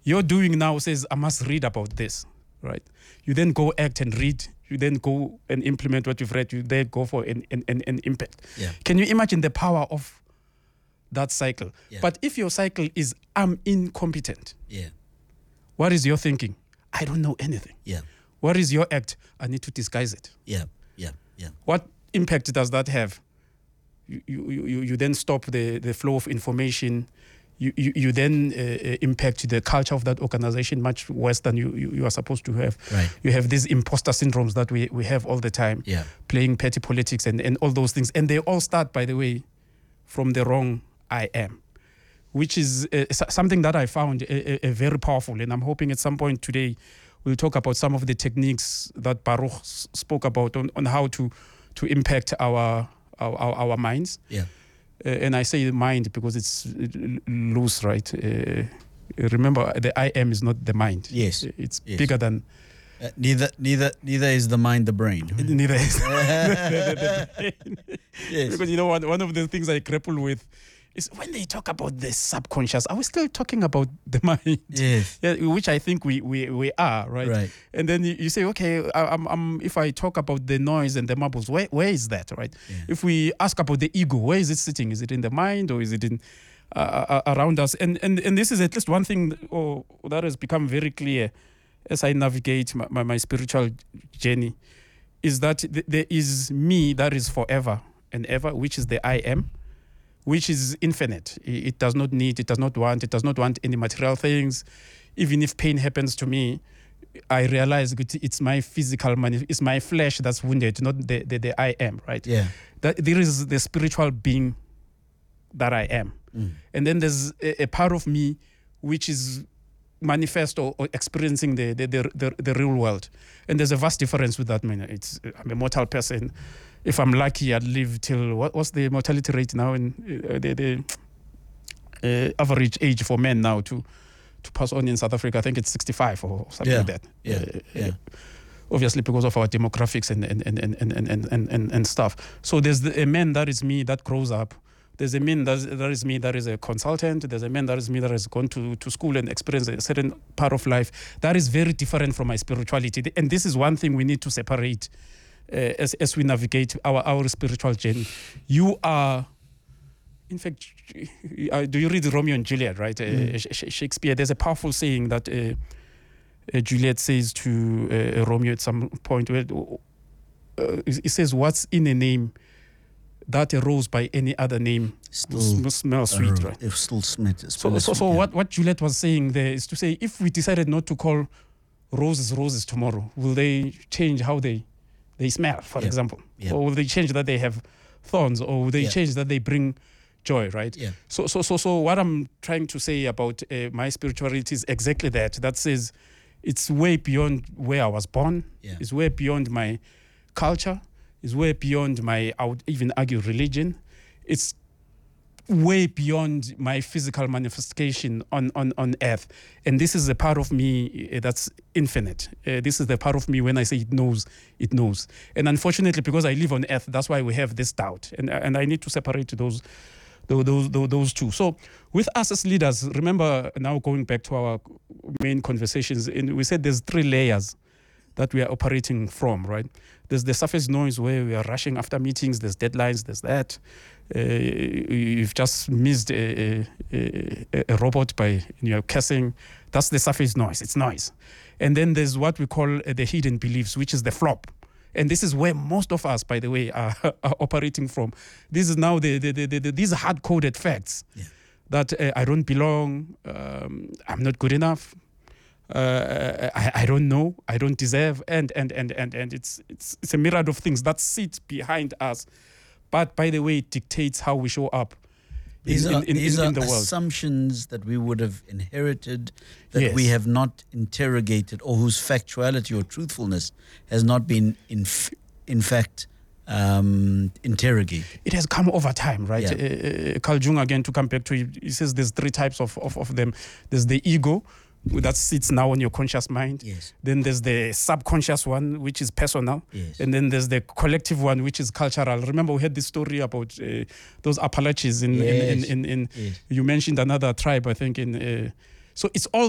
Your doing now says, I must read about this, right? You then go act and read. You then go and implement what you've read. You then go for an impact. Yeah. Can you imagine the power of that cycle? Yeah. But if your cycle is, I'm incompetent, Yeah. what is your thinking? I don't know anything. Yeah. What is your act? I need to disguise it. Yeah. Yeah. Yeah. What impact does that have? You then stop the flow of information. You then impact the culture of that organization much worse than you are supposed to have. Right. You have these imposter syndromes that we have all the time, Yeah. playing petty politics and all those things. And they all start, by the way, from the wrong I am, which is something that I found a very powerful. And I'm hoping at some point today we'll talk about some of the techniques that Baruch spoke about on how to impact our minds. Yeah. And I say mind because it's loose, right? Remember, the I am is not the mind. Yes. It's Yes. bigger than... Neither is the mind the brain. Neither is the brain. Yes. Because, one of the things I grapple with is when they talk about the subconscious, are we still talking about the mind? Yes. Yeah, which I think we are, right? Right. And then you say, okay, if I talk about the noise and the marbles, where is that, right? Yeah. If we ask about the ego, where is it sitting? Is it in the mind or is it in around us? And this is at least one thing that has become very clear as I navigate my spiritual journey, is that there is me that is forever and ever, which is the I am, which is infinite. It does not need, it does not want any material things. Even if pain happens to me, I realize it's my physical, it's my flesh that's wounded, not the I am, right? Yeah. That there is the spiritual being that I am. Mm. And then there's a part of me which is manifest or experiencing the real world. And there's a vast difference with that. I'm a mortal person. If I'm lucky, I'd live till, what's the mortality rate now? In the average age for men now to pass on in South Africa, I think it's 65 or something like that. Yeah. Obviously, because of our demographics and stuff. So there's a man that is me that grows up. There's a man that is me that is a consultant. There's a man that is me that has gone to school and experienced a certain part of life. That is very different from my spirituality. And this is one thing we need to separate as we navigate our spiritual journey. You are, in fact, do you read Romeo and Juliet, right? Shakespeare, there's a powerful saying that Juliet says to Romeo at some point where it says, what's in a name that a rose by any other name still smells sweet, right? If still smells So what Juliet was saying there is to say, if we decided not to call roses tomorrow, will they change how they smell, for example? Yeah. Or will they change that they have thorns? Or will they change that they bring joy, right? Yeah. So what I'm trying to say about my spirituality is exactly that. That says it's way beyond where I was born. Yeah. It's way beyond my culture. It's way beyond my, I would even argue, religion. It's way beyond my physical manifestation on earth. And this is a part of me that's infinite. This is the part of me when I say it knows. And unfortunately, because I live on earth, that's why we have this doubt. And I need to separate those two. So with us as leaders, remember now going back to our main conversations, and we said there's 3 layers that we are operating from, right? There's the surface noise where we are rushing after meetings, there's deadlines, there's that. You've just missed a robot by cursing. That's the surface noise, it's noise. And then there's what we call the hidden beliefs, which is the flop. And this is where most of us, by the way, are operating from. This is now these hard-coded facts that I don't belong, I'm not good enough, I don't know, I don't deserve, and it's a myriad of things that sit behind us. But by the way, it dictates how we show up These are in the world. Assumptions that we would have inherited, that we have not interrogated, or whose factuality or truthfulness has not been in fact interrogated. It has come over time, right? Carl Jung, again, to come back to it, he says there's 3 types of them. There's the ego, that sits now on your conscious mind. Yes. Then there's the subconscious one, which is personal. Yes. And then there's the collective one, which is cultural. Remember, we had this story about those Appalachians in Yes. you mentioned another tribe, I think. So it's all